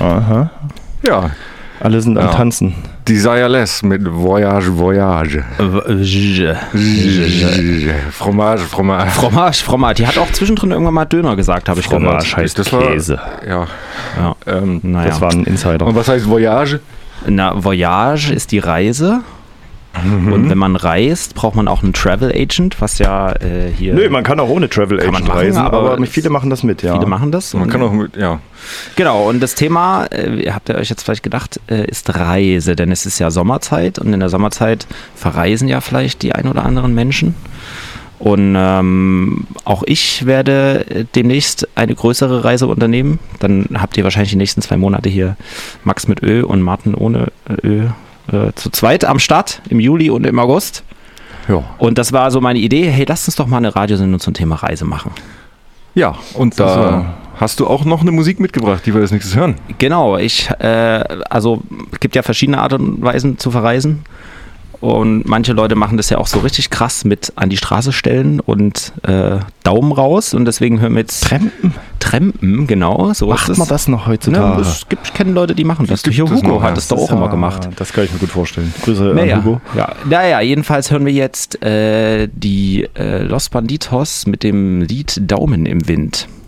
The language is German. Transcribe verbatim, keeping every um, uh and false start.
Aha. Ja. Alle sind am Ja. Tanzen. Desireless mit Voyage, Voyage. Fromage, Fromage. Fromage, Fromage. Die hat auch zwischendrin irgendwann mal Döner gesagt, habe ich Fromage gehört. heißt Das war- Käse. Ja. Ja. Ähm, Naja. Das war ein Insider. Und was heißt Voyage? Na, Voyage ist die Reise. Mhm. Und wenn man reist, braucht man auch einen Travel Agent, was ja äh, hier... Nö, man kann auch ohne Travel Kann man Agent machen, reisen, aber aber viele machen das mit, ja. Viele machen das. Man Und- kann auch mit, ja. Genau, und das Thema, äh, habt ihr euch jetzt vielleicht gedacht, äh, ist Reise, denn es ist ja Sommerzeit und in der Sommerzeit verreisen ja vielleicht die ein oder anderen Menschen. Und ähm, auch ich werde äh, demnächst eine größere Reise unternehmen. Dann habt ihr wahrscheinlich die nächsten zwei Monate hier Max mit Ö und Martin ohne Ö äh, zu zweit am Start im Juli und im August. Ja. Und das war so meine Idee, hey, lasst uns doch mal eine Radiosendung zum Thema Reise machen. Ja, und da hast du auch noch eine Musik mitgebracht, die wir als nächstes hören. Genau, ich, äh, also es gibt ja verschiedene Art und Weisen zu verreisen und manche Leute machen das ja auch so richtig krass mit an die Straße stellen und äh, Daumen raus und deswegen hören wir jetzt Trampen? Trampen, genau. So Macht ist man das noch heutzutage? Ne, es gibt, ich kenne Leute, die machen das. Gibt Hier es Hugo noch, ja. hat das doch auch ja, immer gemacht. Das kann ich mir gut vorstellen. Grüße Naja, an Hugo. ja. naja, jedenfalls hören wir jetzt äh, die äh, Los Banditos mit dem Lied Daumen im Wind.